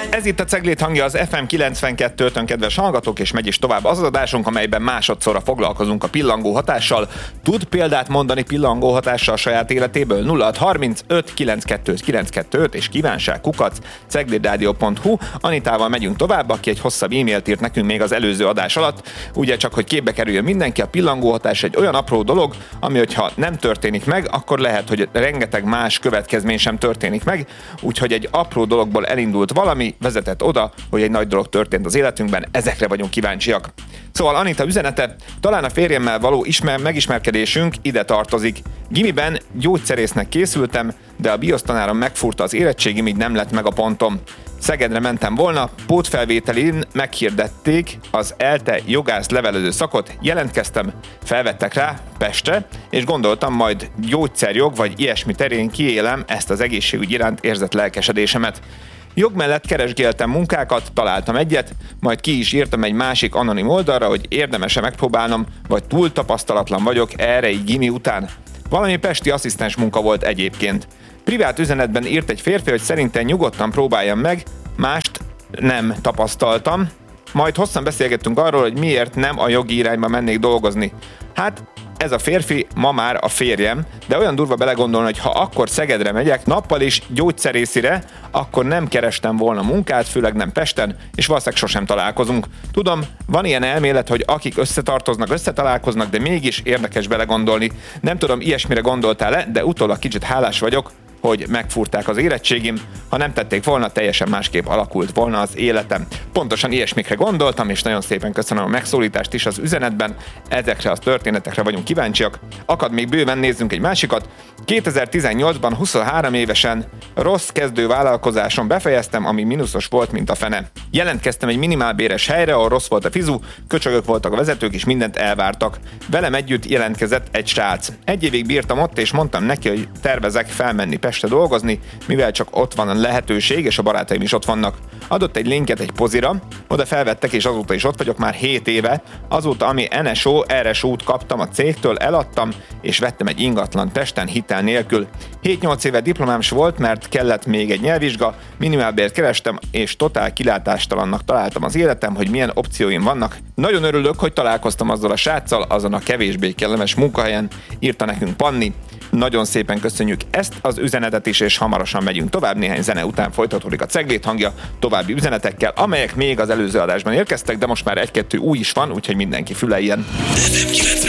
Ez itt a Ceglét hangja, az FM 92.5-ön, kedves hallgatók, és megy is tovább az adásunk, amelyben másodszorra foglalkozunk a pillangó hatással. Tud példát mondani pillangó hatással a saját életéből? 0635 925 925 és kívánság@ceglédradio.hu. Anitával megyünk tovább, aki egy hosszabb e-mailt írt nekünk még az előző adás alatt. Ugye csak, hogy képbe kerüljön mindenki, a pillangó hatás egy olyan apró dolog, ami hogyha nem történik meg, akkor lehet, hogy rengeteg más következmény sem történik meg, úgyhogy egy apró dologból elindult valami, vezetett oda, hogy egy nagy dolog történt az életünkben, ezekre vagyunk kíváncsiak. Szóval Anita üzenete, talán a férjemmel való megismerkedésünk ide tartozik. Gimiben gyógyszerésznek készültem, de a biosztanárom megfúrta az érettségim, így nem lett meg a pontom. Szegedre mentem volna, pótfelvételin meghirdették az ELTE jogász levelező szakot, jelentkeztem, felvettek rá Pestre, és gondoltam, majd gyógyszerjog vagy ilyesmi terén kiélem ezt az egészségügy iránt érzett lelkesedésemet. Jog mellett keresgéltem munkákat, találtam egyet, majd ki is írtam egy másik anonim oldalra, hogy érdemes-e megpróbálnom, vagy túl tapasztalatlan vagyok erre így gimi után. Valami pesti asszisztens munka volt egyébként. Privát üzenetben írt egy férfi, hogy szerintem nyugodtan próbáljam meg, mást nem tapasztaltam. Majd hosszan beszélgettünk arról, hogy miért nem a jogi irányba mennék dolgozni. Hát ez a férfi ma már a férjem, de olyan durva belegondolni, hogy ha akkor Szegedre megyek nappal is gyógyszerészire, akkor nem kerestem volna munkát, főleg nem Pesten, és valószínűleg sosem találkozunk. Tudom, van ilyen elmélet, hogy akik összetalálkoznak, de mégis érdekes belegondolni. Nem tudom, ilyesmire gondoltál-e, de utólag kicsit hálás vagyok, hogy megfúrták az érettségim, ha nem tették volna, teljesen másképp alakult volna az életem. Pontosan ilyesmikre gondoltam, és nagyon szépen köszönöm a megszólítást is az üzenetben, ezekre a történetekre vagyunk kíváncsiak. Akad még bőven, nézzünk egy másikat. 2018-ban 23 évesen rossz kezdő vállalkozáson befejeztem, ami mínuszos volt, mint a fene. Jelentkeztem egy minimálbéres helyre, ahol rossz volt a fizu, köcsögök voltak a vezetők, és mindent elvártak. Velem együtt jelentkezett egy srác. Egy évig bírtam ott, és mondtam neki, hogy tervezek felmenni Pestre dolgozni, mivel csak ott van a lehetőség, és a barátaim is ott vannak. Adott egy linket egy pozira, oda felvettek, és azóta is ott vagyok már 7 éve. Azóta, ami NSO, RSO-t kaptam a cégtől, eladtam, és vettem egy ingatlan Pesten hitel nélkül. 7-8 éve diplomám volt, mert kellett még egy nyelvvizsga, minimálbért kerestem, és totál kilátástalannak találtam az életem, hogy milyen opcióim vannak. Nagyon örülök, hogy találkoztam azzal a sráccal, azon a kevésbé kellemes munkahelyen, írta nekünk Panni. Nagyon szépen köszönjük ezt az üzenetet is, és hamarosan megyünk tovább. Néhány zene után folytatódik a Ceglét hangja további üzenetekkel, amelyek még az előző adásban érkeztek, de most már egy-kettő új is van, úgyhogy mindenki füleljen.